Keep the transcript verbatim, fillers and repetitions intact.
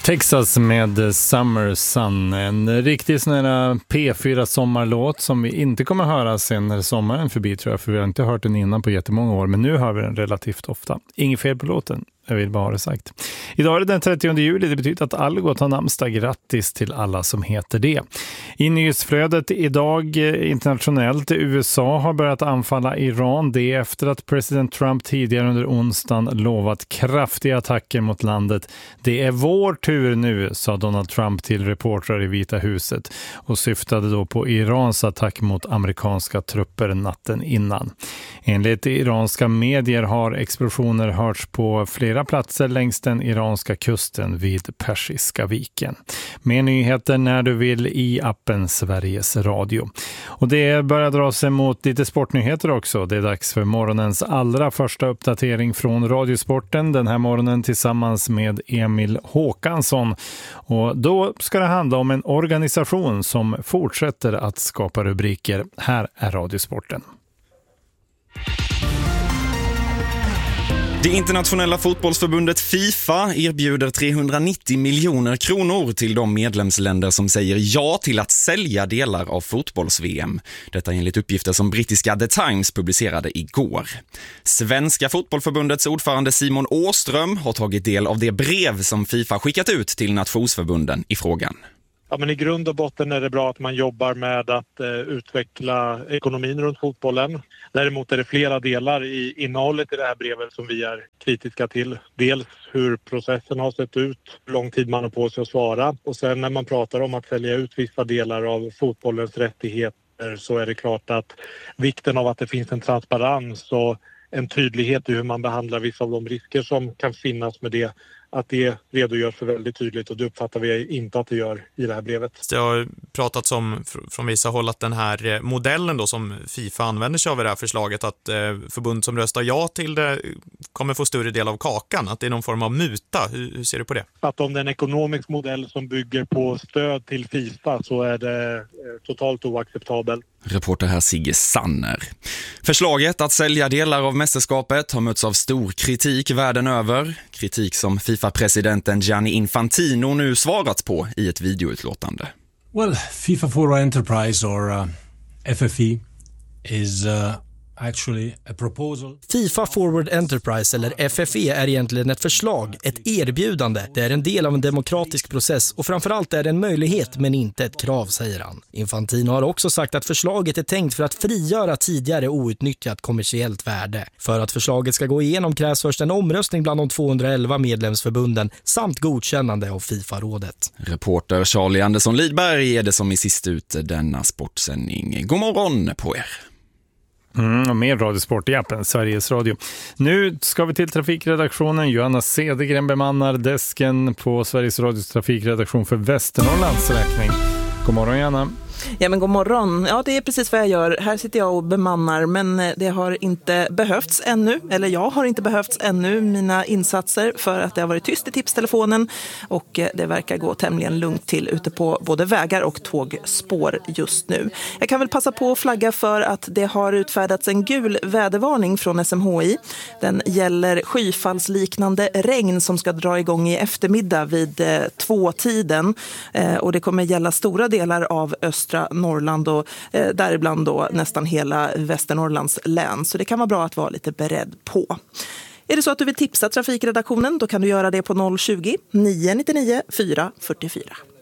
Texas med Summer Sun, en riktig sån här P fyra sommarlåt som vi inte kommer höra sen när sommaren är förbi, tror jag, för vi har inte hört den innan på jättemånga år, men nu hör vi den relativt ofta. Inget fel på låten, jag vill bara ha det sagt. Idag är det den trettionde juli, det betyder att Algot har namnsdag. Grattis till alla som heter det. I nyhetsflödet idag internationellt, U S A har börjat anfalla Iran, det efter att president Trump tidigare under onsdagen lovat kraftiga attacker mot landet. Det är vår tur nu, sa Donald Trump till reportrar i Vita huset och syftade då på Irans attack mot amerikanska trupper natten innan. Enligt iranska medier har explosioner hörts på flera platser längs den iranska kusten vid Persiska viken. Mer nyheter när du vill i appen Sveriges Radio. Och det börjar dra sig mot lite sportnyheter också. Det är dags för morgonens allra första uppdatering från Radiosporten den här morgonen tillsammans med Emil Håkansson. Och då ska det handla om en organisation som fortsätter att skapa rubriker. Här är Radiosporten. Det internationella fotbollsförbundet FIFA erbjuder trehundranittio miljoner kronor till de medlemsländer som säger ja till att sälja delar av fotbolls-V M. Detta enligt uppgifter som brittiska The Times publicerade igår. Svenska fotbollförbundets ordförande Simon Åström har tagit del av det brev som FIFA skickat ut till nationsförbunden i frågan. Ja, men i grund och botten är det bra att man jobbar med att eh, utveckla ekonomin runt fotbollen. Däremot är det flera delar i innehållet i det här brevet som vi är kritiska till. Dels hur processen har sett ut, hur lång tid man har på sig att svara. Och sen när man pratar om att sälja ut vissa delar av fotbollens rättigheter så är det klart att vikten av att det finns en transparens och en tydlighet i hur man behandlar vissa av de risker som kan finnas med det, att det redogörs för väldigt tydligt, och det uppfattar vi inte att det gör i det här brevet. Det har pratats om från vissa håll att den här modellen då som FIFA använder sig av i det här förslaget, att förbund som röstar ja till det kommer få större del av kakan, att det är någon form av muta. Hur, hur ser du på det? Att om det är en ekonomisk modell som bygger på stöd till FIFA så är det totalt oacceptabelt. Reporter här Sigge Sanner. Förslaget att sälja delar av mästerskapet har mötts av stor kritik världen över. Kritik som FIFA-presidenten Gianni Infantino nu svarat på i ett videoutlåtande. Well, FIFA Forward Enterprise or uh, F F E is uh, actually a proposal. FIFA Forward Enterprise eller F F E är egentligen ett förslag, ett erbjudande. Det är en del av en demokratisk process och framförallt är det en möjlighet men inte ett krav, säger han. Infantino har också sagt att förslaget är tänkt för att frigöra tidigare outnyttjat kommersiellt värde. För att förslaget ska gå igenom krävs först en omröstning bland de tvåhundraelva medlemsförbunden samt godkännande av FIFA-rådet. Reporter Charlie Andersson Lidberg är det som i sist ut denna sportsändning. God morgon på er! Mm, och mer Radiosport i appen Sveriges Radio. Nu ska vi till trafikredaktionen. Johanna Cedergren bemannar desken på Sveriges Radios trafikredaktion för Västernorrlands räkning. God morgon, Johanna. Ja, men god morgon. Ja, det är precis vad jag gör. Här sitter jag och bemannar, men det har inte behövts ännu, eller jag har inte behövts ännu, mina insatser, för att det har varit tyst i tipstelefonen och det verkar gå tämligen lugnt till ute på både vägar och tågspår just nu. Jag kan väl passa på att flagga för att det har utfärdats en gul vädervarning från S M H I. Den gäller skyfallsliknande regn som ska dra igång i eftermiddag vid eh, tvåtiden eh, och det kommer gälla stora delar av östra Norrland och eh, däribland då nästan hela Västernorrlands län. Så det kan vara bra att vara lite beredd på. Är det så att du vill tipsa trafikredaktionen, då kan du göra det på noll tjugo, nio nio nio, fyra fyra fyra.